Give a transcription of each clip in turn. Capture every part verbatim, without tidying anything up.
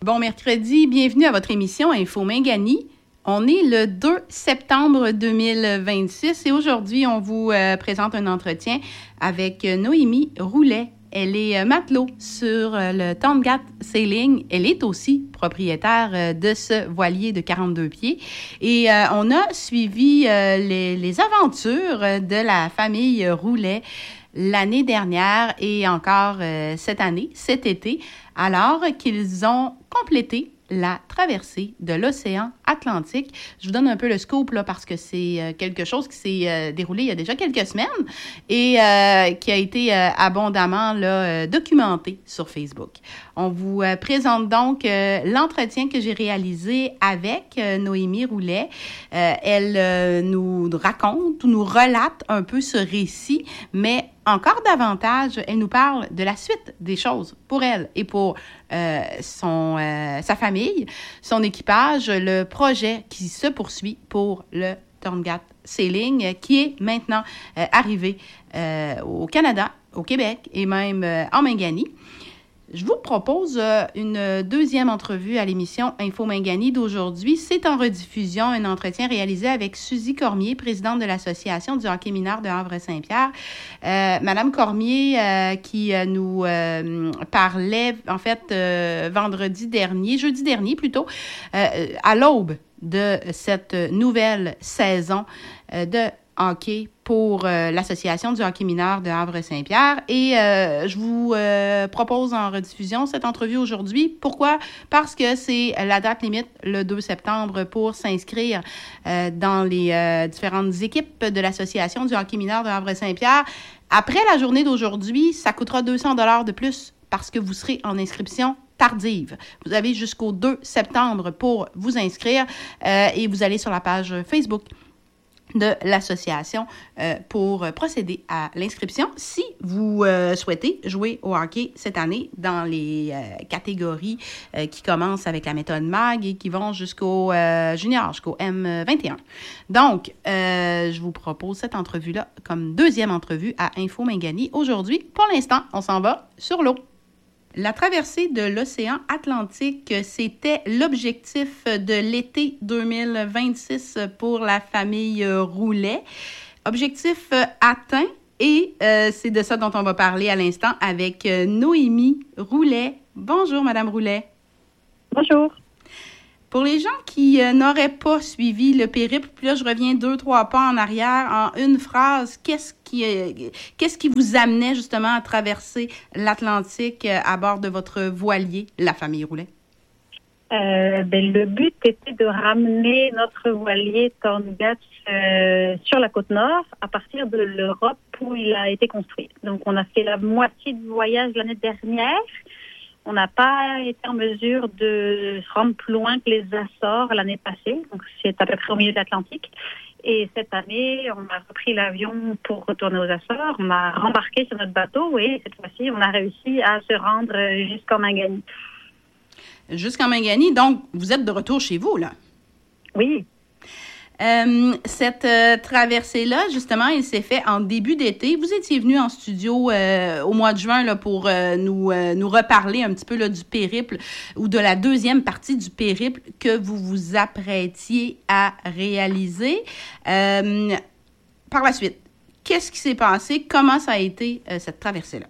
Bon mercredi, bienvenue à votre émission Info Mingani. On est le deux septembre deux mille vingt-six et aujourd'hui, on vous euh, présente un entretien avec Noémie Roulet. Elle est euh, matelot sur euh, le Torngat Sailing. Elle est aussi propriétaire euh, de ce voilier de quarante-deux pieds. Et euh, on a suivi euh, les, les aventures de la famille Roulet l'année dernière et encore euh, cette année, cet été, alors qu'ils ont complété la traversée de l'océan Atlantique. Je vous donne un peu le scoop là, parce que c'est euh, quelque chose qui s'est euh, déroulé il y a déjà quelques semaines et euh, qui a été euh, abondamment là, euh, documenté sur Facebook. On vous euh, présente donc euh, l'entretien que j'ai réalisé avec euh, Noémie Roulet. Euh, elle euh, nous raconte ou nous relate un peu ce récit, mais encore davantage, elle nous parle de la suite des choses pour elle et pour euh, son, euh, sa famille, son équipage, le projet qui se poursuit pour le Torngat Sailing qui est maintenant euh, arrivé euh, au Canada, au Québec et même euh, en Mingani. Je vous propose euh, une deuxième entrevue à l'émission Info Mingani d'aujourd'hui. C'est en rediffusion un entretien réalisé avec Suzy Cormier, présidente de l'Association du hockey mineur de Havre-Saint-Pierre. Euh, Madame Cormier euh, qui euh, nous euh, parlait, en fait, euh, vendredi dernier, jeudi dernier plutôt, euh, à l'aube de cette nouvelle saison euh, de hockey pour euh, l'Association du hockey mineur de Havre-Saint-Pierre. Et euh, je vous euh, propose en rediffusion cette entrevue aujourd'hui. Pourquoi? Parce que c'est la date limite, le deux septembre, pour s'inscrire euh, dans les euh, différentes équipes de l'Association du hockey mineur de Havre-Saint-Pierre. Après la journée d'aujourd'hui, ça coûtera deux cents dollars de plus parce que vous serez en inscription tardive. Vous avez jusqu'au deux septembre pour vous inscrire euh, et vous allez sur la page Facebook de l'association euh, pour procéder à l'inscription si vous euh, souhaitez jouer au hockey cette année dans les euh, catégories euh, qui commencent avec la méthode M A G et qui vont jusqu'au euh, junior, jusqu'au M vingt et un. Donc, euh, je vous propose cette entrevue-là comme deuxième entrevue à Info Mingani aujourd'hui. Pour l'instant, on s'en va sur l'eau. La traversée de l'océan Atlantique, c'était l'objectif de l'été deux mille vingt-six pour la famille Roulet. Objectif atteint et euh, c'est de ça dont on va parler à l'instant avec Noémie Roulet. Bonjour, Madame Roulet. Bonjour. Pour les gens qui euh, n'auraient pas suivi le périple, puis là, je reviens deux, trois pas en arrière, en une phrase, qu'est-ce qui, euh, qu'est-ce qui vous amenait justement à traverser l'Atlantique euh, à bord de votre voilier, la famille Roulet? Euh, ben, le but était de ramener notre voilier Torngat euh, sur la côte nord à partir de l'Europe où il a été construit. Donc, on a fait la moitié du voyage l'année dernière. On n'a pas été en mesure de se rendre plus loin que les Açores l'année passée. Donc, c'est à peu près au milieu de l'Atlantique. Et cette année, on a repris l'avion pour retourner aux Açores. On a rembarqué sur notre bateau et cette fois-ci, on a réussi à se rendre jusqu'en Mingani. Jusqu'en Mingani. Donc, vous êtes de retour chez vous, là? Oui. Euh, cette euh, traversée-là, justement, elle s'est faite en début d'été. Vous étiez venu en studio euh, au mois de juin là, pour euh, nous, euh, nous reparler un petit peu là, du périple ou de la deuxième partie du périple que vous vous apprêtiez à réaliser. Euh, par la suite, qu'est-ce qui s'est passé? Comment ça a été euh, cette traversée-là?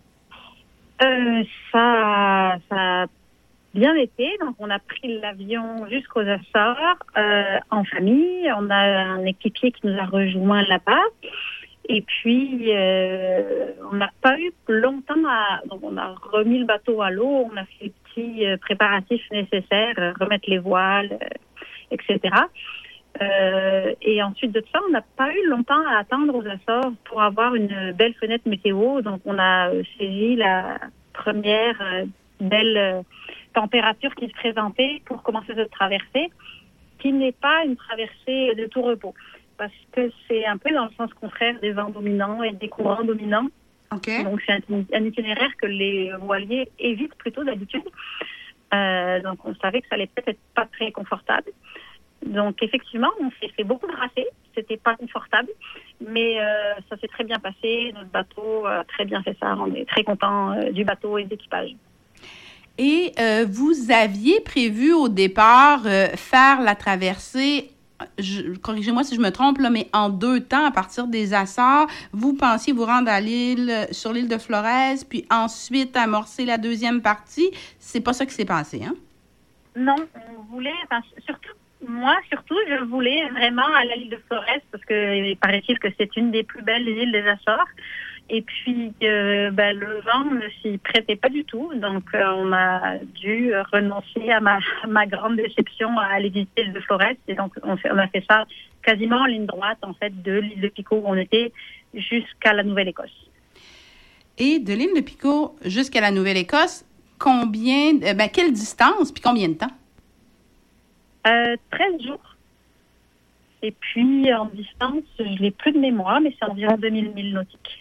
Euh, ça, ça a bien été. Donc, on a pris l'avion jusqu'aux Açores euh, en famille. On a un équipier qui nous a rejoint là-bas. Et puis, euh, on n'a pas eu longtemps à... Donc, on a remis le bateau à l'eau. On a fait les petits euh, préparatifs nécessaires, euh, remettre les voiles, euh, et cetera. Euh, et ensuite de ça, on n'a pas eu longtemps à attendre aux Açores pour avoir une belle fenêtre météo. Donc, on a euh, saisi la première euh, belle euh, température qui se présentait pour commencer cette traversée, qui n'est pas une traversée de tout repos, parce que c'est un peu dans le sens contraire des vents dominants et des courants dominants. Okay. Donc, c'est un, un itinéraire que les voiliers évitent plutôt d'habitude. Euh, donc, on savait que ça allait peut-être être pas très confortable. Donc, effectivement, on s'est fait beaucoup brasser. C'était pas confortable, mais euh, ça s'est très bien passé. Notre bateau a très bien fait ça. On est très contents euh, du bateau et de l'équipage. Et euh, vous aviez prévu au départ euh, faire la traversée, je, corrigez-moi si je me trompe, là, mais en deux temps à partir des Açores. Vous pensiez vous rendre à l'île, sur l'île de Flores, puis ensuite amorcer la deuxième partie. C'est pas ça qui s'est passé, hein? Non, on voulait, enfin, surtout, moi surtout, je voulais vraiment aller à l'île de Flores parce que il paraît-il que c'est une des plus belles îles des Açores. Et puis, euh, ben, le vent ne s'y prêtait pas du tout. Donc, euh, on a dû renoncer à ma, à ma grande déception à aller visiter l'île de Flores. Et donc, on, fait, on a fait ça quasiment en ligne droite, en fait, de l'île de Pico où on était jusqu'à la Nouvelle-Écosse. Et de l'île de Pico jusqu'à la Nouvelle-Écosse, combien, euh, ben, quelle distance, puis combien de temps? Euh, treize jours. Et puis, en distance, je n'ai plus de mémoire, mais c'est environ deux mille milles nautiques.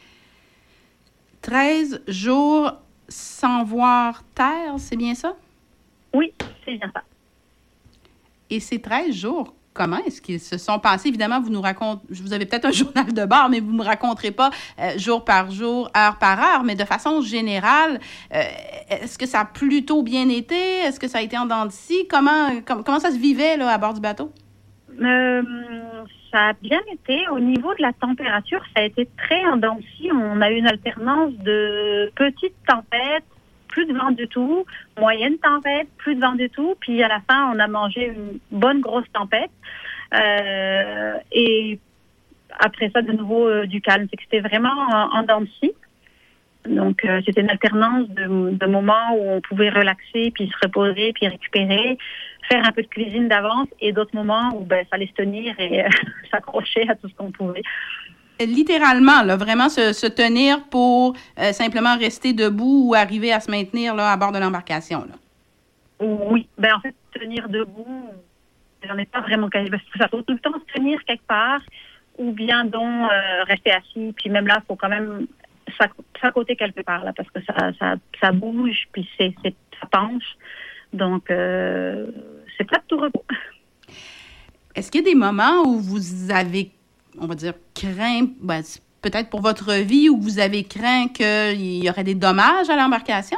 treize jours sans voir terre, c'est bien ça? Oui, c'est bien ça. Et ces treize jours, comment est-ce qu'ils se sont passés? Évidemment, vous nous racontez, vous avez peut-être un journal de bord, mais vous ne me raconterez pas euh, jour par jour, heure par heure, mais de façon générale, euh, est-ce que ça a plutôt bien été? Est-ce que ça a été en dents de scie? Comment, com- comment ça se vivait là, à bord du bateau? Euh, ça a bien été. Au niveau de la température, ça a été très en dents de scie. On a eu une alternance de petites tempêtes, plus de vent du tout, moyenne tempête, plus de vent du tout. Puis à la fin, on a mangé une bonne grosse tempête. Euh, et après ça, de nouveau, euh, du calme. C'est que c'était vraiment en, en dents de scie. Donc, euh, c'était une alternance de, de moments où on pouvait relaxer, puis se reposer, puis récupérer, faire un peu de cuisine d'avance, et d'autres moments où ben, il fallait se tenir et euh, s'accrocher à tout ce qu'on pouvait. Littéralement, là, vraiment se, se tenir pour euh, simplement rester debout ou arriver à se maintenir là, à bord de l'embarcation. Là. Oui, ben en fait, tenir debout, j'en ai pas vraiment quasi. Ça faut tout le temps se tenir quelque part, ou bien donc euh, rester assis, puis même là, il faut quand même s'accoter quelque part, là, parce que ça, ça, ça bouge, puis c'est, c'est, ça penche. Donc, euh, c'est pas de tout repos. Est-ce qu'il y a des moments où vous avez, on va dire, craint, ben, peut-être pour votre vie, où vous avez craint qu'il y aurait des dommages à l'embarcation?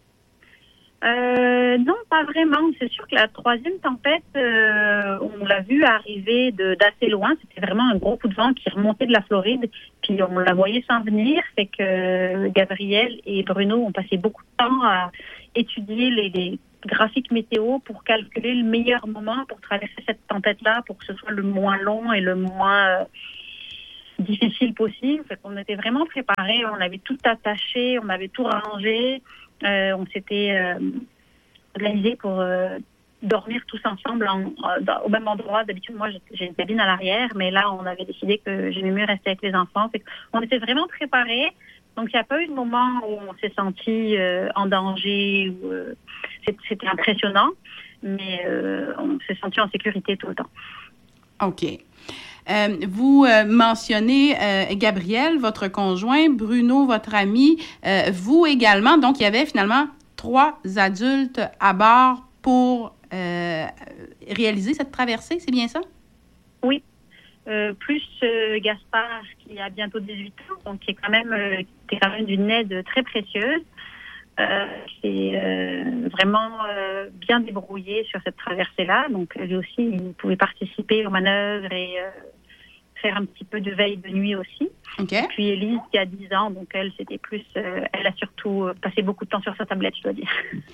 Euh, non, pas vraiment. C'est sûr que la troisième tempête, euh, on l'a vu arriver de, d'assez loin. C'était vraiment un gros coup de vent qui remontait de la Floride. Puis on la voyait s'en venir. Fait que Gabriel et Bruno ont passé beaucoup de temps à étudier les, les graphiques météo pour calculer le meilleur moment pour traverser cette tempête-là, pour que ce soit le moins long et le moins euh, difficile possible. Fait qu'on était vraiment préparés. On avait tout attaché, on avait tout rangé. Euh, on s'était euh, organisé pour euh, dormir tous ensemble en, en, dans, au même endroit. D'habitude, moi, j'ai, j'ai une cabine à l'arrière, mais là, on avait décidé que j'aimais mieux rester avec les enfants. Fait on était vraiment préparés. Donc, il n'y a pas eu de moment où on s'est senti euh, en danger. Ou, euh, c'était impressionnant, mais euh, on s'est senti en sécurité tout le temps. OK. Euh, vous euh, mentionnez euh, Gabriel, votre conjoint, Bruno, votre ami, euh, vous également. Donc, il y avait finalement trois adultes à bord pour euh, réaliser cette traversée, c'est bien ça? Oui. Euh, plus euh, Gaspard, qui a bientôt dix-huit ans, donc qui est quand même, euh, qui est quand même d'une aide très précieuse. Euh, qui est euh, vraiment euh, bien débrouillé sur cette traversée-là. Donc, lui aussi, il pouvait participer aux manœuvres et euh, faire un petit peu de veille de nuit aussi. Okay. Puis Élise, qui a dix ans, donc elle, c'était plus... Euh, elle a surtout euh, passé beaucoup de temps sur sa tablette, je dois dire.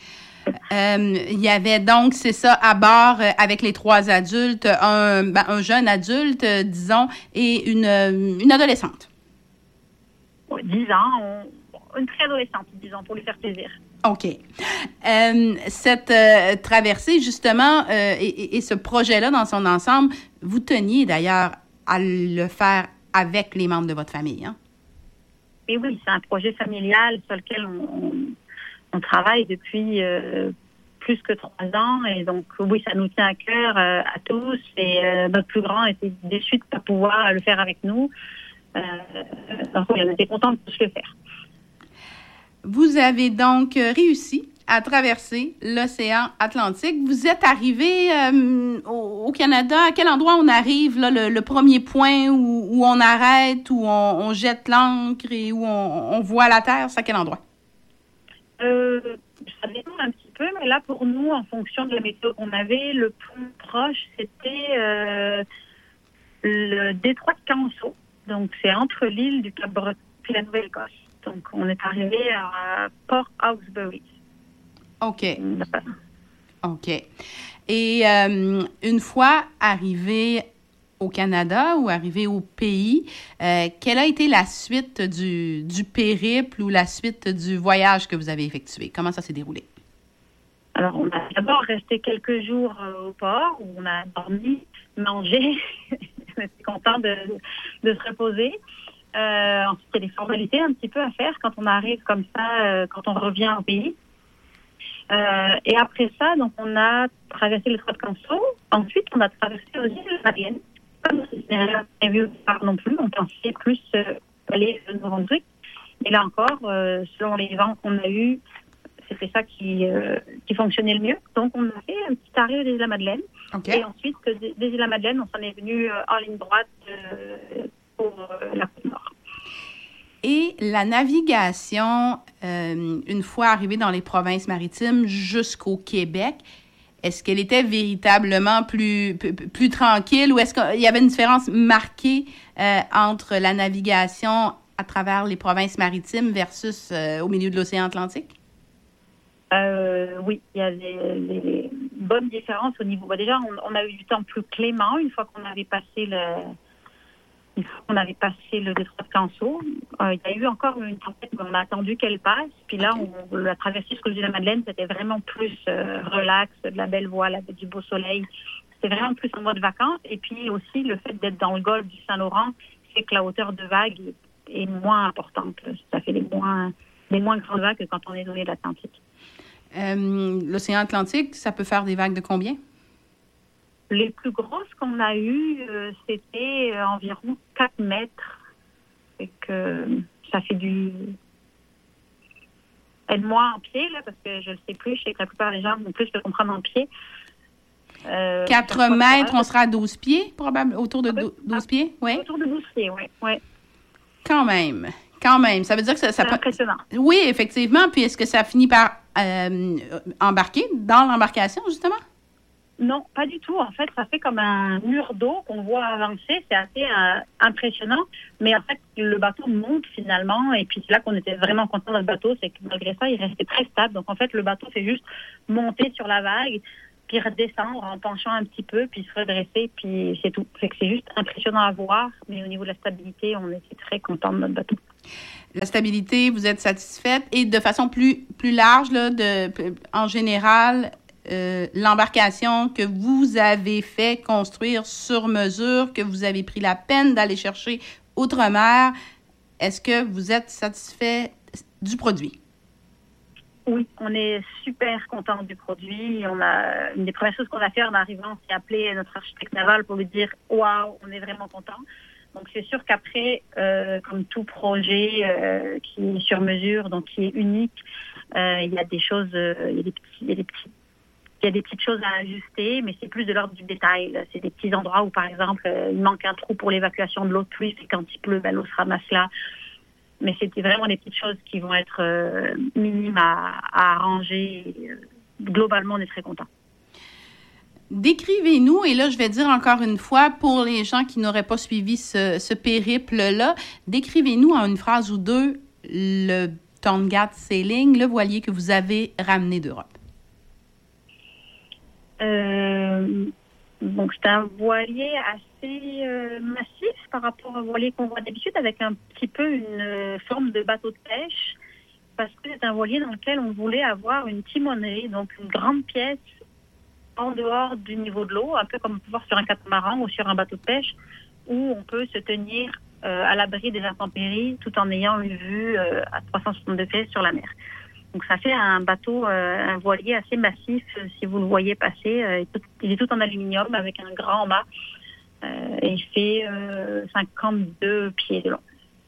Euh, il y avait donc, c'est ça, à bord, euh, avec les trois adultes, un, ben, un jeune adulte, euh, disons, et une, euh, une adolescente. Ouais, dix ans, on, une préadolescente, disons, pour lui faire plaisir. OK. Euh, cette euh, traversée, justement, euh, et, et ce projet-là, dans son ensemble, vous teniez d'ailleurs à le faire avec les membres de votre famille, hein? Et oui, c'est un projet familial sur lequel on, on, on travaille depuis euh, plus que trois ans. Et donc, oui, ça nous tient à cœur euh, à tous. Et euh, notre plus grand était déçu de ne pas pouvoir le faire avec nous. Euh, donc, oui, on était contents de tous le faire. Vous avez donc réussi à traverser l'océan Atlantique. Vous êtes arrivé euh, au, au Canada. À quel endroit on arrive, là, le, le premier point où, où on arrête, où on, on jette l'ancre et où on, on voit la terre? C'est à quel endroit? Euh, ça dépend Et là, pour nous, en fonction de la météo qu'on avait, le plus proche, c'était euh, le détroit de Canso. Donc, c'est entre l'île du Cap-Breton et la Nouvelle-Écosse. Donc, on est arrivé à Port Hawkesbury. OK. OK. Et euh, une fois arrivé au Canada ou arrivé au pays, euh, quelle a été la suite du, du périple ou la suite du voyage que vous avez effectué? Comment ça s'est déroulé? Alors, on a d'abord resté quelques jours euh, au port où on a dormi, mangé. On était content de, de se reposer. Euh, ensuite, il y a des formalités un petit peu à faire quand on arrive comme ça, euh, quand on revient au pays. Euh, et après ça, donc, on a traversé le détroit de Canso. Ensuite, on a traversé aux îles Mariannes. Comme ce n'est rien prévu au départ non plus, on pensait plus euh, aller au Nouveau-Brunswick. Et là encore, euh, selon les vents qu'on a eus, c'était ça qui, euh, qui fonctionnait le mieux. Donc, on a fait un petit arrêt des Îles-de-la-Madeleine. Okay. Et ensuite, des, des Îles-de-la-Madeleine, on s'en est venu euh, en ligne droite euh, pour euh, la côte nord. Et la navigation, euh, une fois arrivée dans les provinces maritimes jusqu'au Québec, est-ce qu'elle était véritablement plus, plus, plus tranquille ou est-ce qu'il y avait une différence marquée euh, entre la navigation à travers les provinces maritimes versus euh, au milieu de l'océan Atlantique? Euh, oui, il y a des, des bonnes différences au niveau. Bah déjà, on, on a eu du temps plus clément une fois qu'on avait passé le, une fois qu'on avait passé le détroit de Canso. Euh, il y a eu encore une tempête, mais on a attendu qu'elle passe. Puis là, on, on l'a traversée jusqu'aux îles de la Madeleine. C'était vraiment plus euh, relax, de la belle voile avec du beau soleil. C'était vraiment plus en mode vacances. Et puis aussi, le fait d'être dans le golfe du Saint-Laurent, c'est que la hauteur de vague est, est moins importante. Ça fait des moins, des moins grandes vagues que quand on est dans l'Atlantique. Euh, l'océan Atlantique, ça peut faire des vagues de combien? Les plus grosses qu'on a eues, euh, c'était euh, environ quatre mètres. Et que euh, ça fait du... Aide-moi en pied, là, parce que je ne le sais plus. Je sais que la plupart des gens vont plus le comprendre en pied. Euh, quatre mètres, on sera à douze pieds, probablement, autour de douze ah, pieds? Oui. Autour de douze pieds, oui. Ouais. Quand même. Quand même. Ça veut dire que ça... ça c'est impressionnant. Oui, effectivement. Puis est-ce que ça finit par euh, embarquer dans l'embarcation, justement? Non, pas du tout. En fait, ça fait comme un mur d'eau qu'on voit avancer. C'est assez euh, impressionnant. Mais en fait, le bateau monte finalement. Et puis c'est là qu'on était vraiment content de le bateau. C'est que malgré ça, il restait très stable. Donc en fait, le bateau fait juste monter sur la vague, puis redescendre en penchant un petit peu, puis se redresser, puis c'est tout. Fait que c'est juste impressionnant à voir. Mais au niveau de la stabilité, on était très content de notre bateau. La stabilité, vous êtes satisfaite. Et de façon plus, plus large, là, de, en général... Euh, l'embarcation que vous avez fait construire sur mesure, que vous avez pris la peine d'aller chercher outre-mer, est-ce que vous êtes satisfait du produit? Oui, on est super content du produit. On a une des premières choses qu'on a fait en arrivant, c'est appeler notre architecte naval pour lui dire « Waouh, on est vraiment content ». Donc, c'est sûr qu'après, euh, comme tout projet euh, qui est sur mesure, donc qui est unique, euh, il y a des choses, euh, il y a des petits, il y a des petits Il y a des petites choses à ajuster, mais c'est plus de l'ordre du détail. Là. C'est des petits endroits où, par exemple, euh, il manque un trou pour l'évacuation de l'eau de pluie, et quand il pleut, ben, l'eau se ramasse là. Mais c'était vraiment des petites choses qui vont être euh, minimes à, à arranger. Et, euh, globalement, on est très contents. Décrivez-nous, et là, je vais dire encore une fois, pour les gens qui n'auraient pas suivi ce, ce périple-là, décrivez-nous en une phrase ou deux le Tongaat Sailing, le voilier que vous avez ramené d'Europe. Euh, donc, c'est un voilier assez euh, massif par rapport au voilier qu'on voit d'habitude, avec un petit peu une euh, forme de bateau de pêche, parce que c'est un voilier dans lequel on voulait avoir une timonerie, donc une grande pièce en dehors du niveau de l'eau, un peu comme on peut voir sur un catamaran ou sur un bateau de pêche, où on peut se tenir euh, à l'abri des intempéries tout en ayant une vue euh, à trois cent soixante degrés sur la mer. Donc, ça fait un bateau, euh, un voilier assez massif, euh, si vous le voyez passer. Euh, il est tout en aluminium avec un grand mât. Euh, et il fait euh, cinquante-deux pieds de long.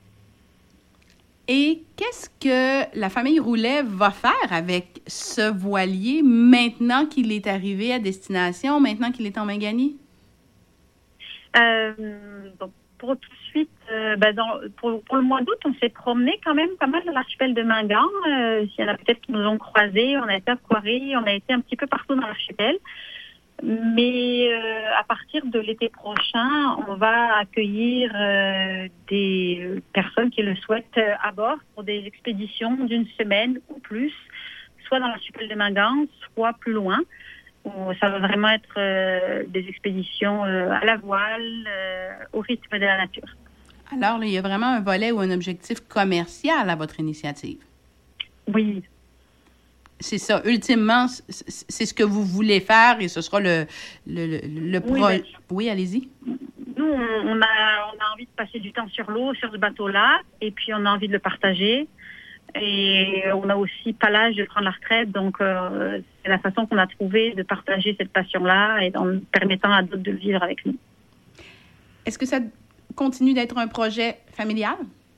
Et qu'est-ce que la famille Roulet va faire avec ce voilier maintenant qu'il est arrivé à destination, maintenant qu'il est en Mangani? Euh, donc, pour tout de ensuite, euh, ben dans, pour, pour le mois d'août, on s'est promené quand même pas mal dans l'archipel de Mingan. Euh, il y en a peut-être qui nous ont croisés. On a été à Quarry, on a été un petit peu partout dans l'archipel. Mais euh, à partir de l'été prochain, on va accueillir euh, des personnes qui le souhaitent euh, à bord pour des expéditions d'une semaine ou plus, soit dans l'archipel de Mingan, soit plus loin. Où ça va vraiment être euh, des expéditions euh, à la voile, euh, au rythme de la nature. Alors, là, il y a vraiment un volet ou un objectif commercial à votre initiative. Oui. C'est ça. Ultimement, c'est ce que vous voulez faire et ce sera le, le, le, le oui, projet. Ben, oui, allez-y. Nous, on a, on a envie de passer du temps sur l'eau, sur ce bateau-là, et puis on a envie de le partager. Et on a aussi pas l'âge de prendre la retraite, donc euh, c'est la façon qu'on a trouvé de partager cette passion-là et en permettant à d'autres de le vivre avec nous. Est-ce que ça continue d'être un projet familial?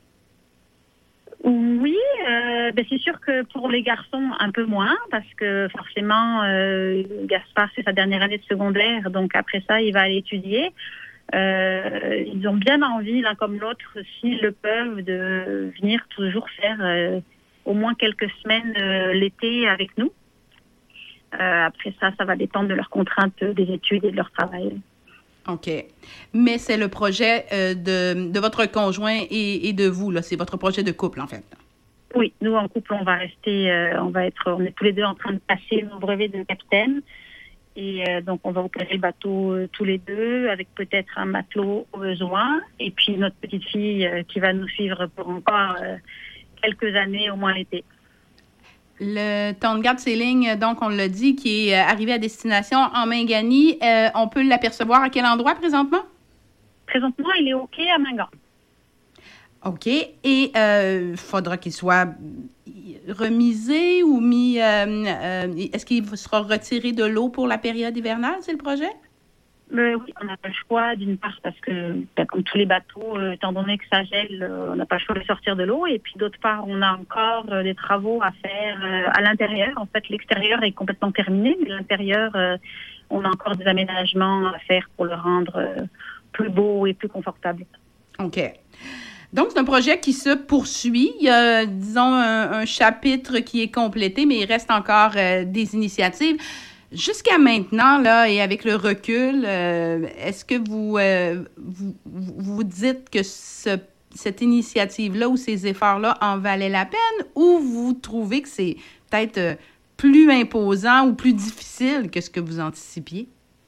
Oui, euh, ben c'est sûr que pour les garçons, un peu moins, parce que forcément, euh, Gaspard, c'est sa dernière année de secondaire, donc après ça, il va aller étudier. Euh, ils ont bien envie, l'un comme l'autre, s'ils le peuvent, de venir toujours faire euh, au moins quelques semaines euh, l'été avec nous. Euh, après ça, ça va dépendre de leurs contraintes des études et de leur travail. OK. Mais c'est le projet euh, de, de votre conjoint et, et de vous, là. C'est votre projet de couple, en fait. Oui, nous, en couple, on va rester, euh, on va être, on est tous les deux en train de passer nos brevets de capitaine. Et euh, donc, on va opérer le bateau euh, tous les deux, avec peut-être un matelot au besoin. Et puis, notre petite fille euh, qui va nous suivre pour encore euh, quelques années, au moins l'été. Le Tonga Sailing, donc, on l'a dit, qui est arrivé à destination en Mingani. Euh, on peut l'apercevoir à quel endroit présentement? Présentement, il est au quai à Mingan. OK. Et il euh, faudra qu'il soit remisé ou mis... Euh, euh, est-ce qu'il sera retiré de l'eau pour la période hivernale, c'est le projet? Euh, oui, on n'a pas le choix, d'une part, parce que, ben, comme tous les bateaux, euh, étant donné que ça gèle, euh, on n'a pas le choix de sortir de l'eau. Et puis, d'autre part, on a encore euh, des travaux à faire euh, à l'intérieur. En fait, l'extérieur est complètement terminé, mais l'intérieur, euh, on a encore des aménagements à faire pour le rendre euh, plus beau et plus confortable. OK. Donc, c'est un projet qui se poursuit. Il y a, disons, un, un chapitre qui est complété, mais il reste encore euh, des initiatives. Jusqu'à maintenant, là, et avec le recul, euh, est-ce que vous, euh, vous vous dites que ce, cette initiative-là ou ces efforts-là en valaient la peine, ou vous trouvez que c'est peut-être euh, plus imposant ou plus difficile que ce que vous anticipiez?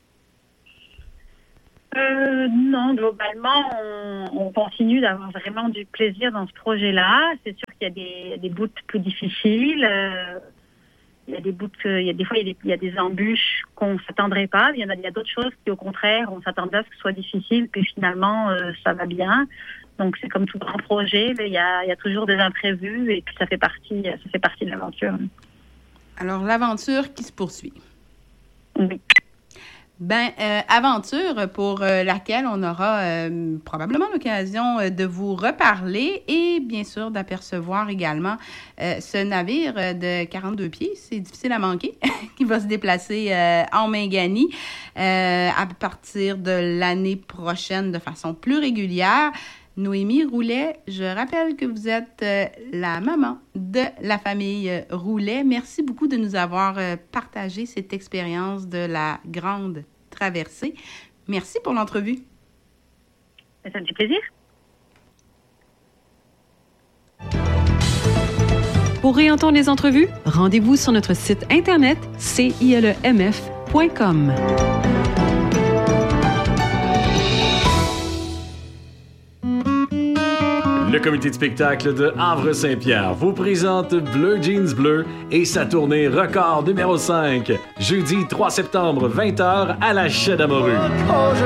Euh, non, globalement, on, on continue d'avoir vraiment du plaisir dans ce projet-là. C'est sûr qu'il y a des, des bouts plus difficiles. Euh, il y a des bouts, il y a des fois il y a des, il y a des embûches qu'on s'attendrait pas. Il y en a, il y a d'autres choses qui, au contraire, on s'attendait à ce que ce soit difficile, puis finalement, euh, ça va bien. Donc c'est comme tout grand projet, il y a, il y a toujours des imprévus et puis ça fait partie, ça fait partie de l'aventure. Alors l'aventure qui se poursuit. Oui. Ben, euh, aventure pour euh, laquelle on aura euh, probablement l'occasion euh, de vous reparler et bien sûr d'apercevoir également euh, ce navire de quarante-deux pieds, c'est difficile à manquer, qui va se déplacer euh, en Mingani euh, à partir de l'année prochaine de façon plus régulière. Noémie Roulet, je rappelle que vous êtes euh, la maman de la famille euh, Roulet. Merci beaucoup de nous avoir euh, partagé cette expérience de la grande traversée. Merci pour l'entrevue. Ça me fait plaisir. Pour réentendre les entrevues, rendez-vous sur notre site internet c i l e m f point com. Le comité de spectacle de Havre-Saint-Pierre vous présente Bleu Jeans Bleu et sa tournée record numéro cinq, jeudi trois septembre, vingt heures à la Chaie d'Amorue.